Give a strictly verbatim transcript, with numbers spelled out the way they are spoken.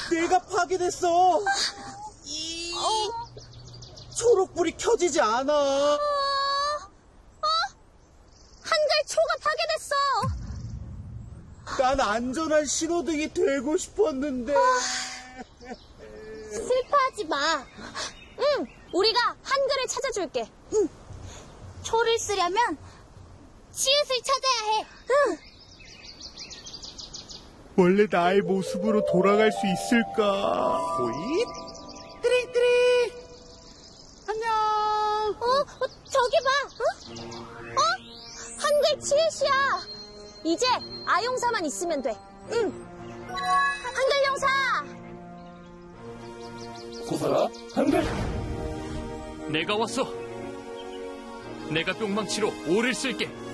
내가 파괴됐어. 이... 초록불이 켜지지 않아. 어? 어? 한글 초가 파괴됐어. 난 안전한 신호등이 되고 싶었는데. 슬퍼하지 마. 응, 우리가 한글을 찾아줄게. 응. 초를 쓰려면 치읓을 찾아야 해. 응. 원래 나의 모습으로 돌아갈 수 있을까? 호잇! 띠리띠리! 안녕! 어? 어, 저기 봐! 어? 어? 한글 치읓이야! 이제 아용사만 있으면 돼. 응. 한글 용사! 소설아, 한글! 내가 왔어. 내가 뿅망치로 오를 쓸게.